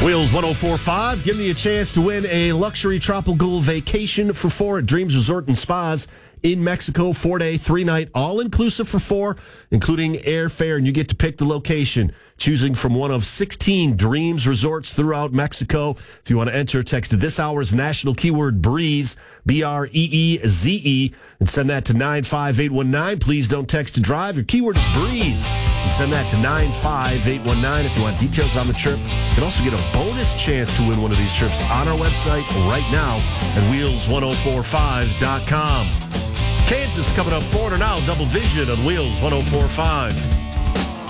Wheels 1045, giving you a chance to win a luxury tropical vacation for four at Dreams Resort and Spas in Mexico. 4-day, 3-night, all-inclusive for four, including airfare, and you get to pick the location, choosing from one of 16 Dreams resorts throughout Mexico. If you want to enter, text this hour's national keyword BREEZE, BREEZE, and send that to 95819. Please don't text to drive. Your keyword is BREEZE. And send that to 95819 if you want details on the trip. You can also get a bonus chance to win one of these trips on our website right now at wheels1045.com. Kansas coming up 400 now, double vision on Wheels 1045.